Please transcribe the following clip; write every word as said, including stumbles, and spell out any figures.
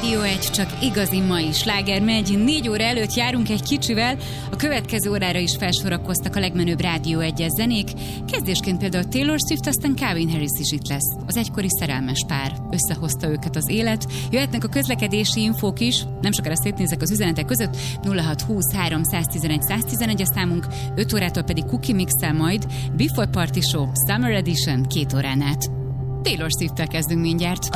Rádió egy, csak igazi mai sláger megy. Négy óra előtt járunk egy kicsivel, a következő órára is felsorakoztak a legmenőbb Rádió egyes zenék. Kezdésként például Taylor Swift, aztán Calvin Harris is itt lesz. Az egykori szerelmes pár. Összehozta őket az élet. Jöhetnek a közlekedési infók is, nem sokára szétnézek az üzenetek között. nulla hat húsz háromszáztizenegy száztizenegy a számunk, öt órától pedig Cookie Mix-tel majd Before Party Show Summer Edition két órán át. Taylor Swift-tel kezdünk mindjárt.